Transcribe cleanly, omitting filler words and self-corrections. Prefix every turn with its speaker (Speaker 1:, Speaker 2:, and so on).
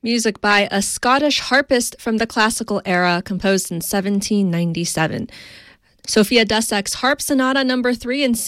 Speaker 1: Music by a Scottish harpist from the classical era, composed in 1797. Sophia Dussek's Harp Sonata No. 3 in